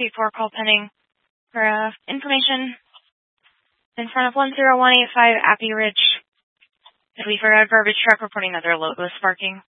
8-4 call pending for information in front of 10185 Appy Ridge. It'll be for a garbage truck reporting other logo sparking.